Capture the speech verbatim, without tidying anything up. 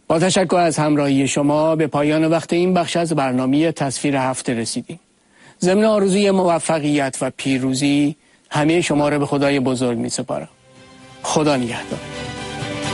با تشکر از همراهی شما به پایان وقت این بخش از برنامه تصویر هفته رسیدیم. ضمن آرزوی موفقیت و پیروزی همه شما را به خدای بزرگ می سپارم. خدا نگهدار.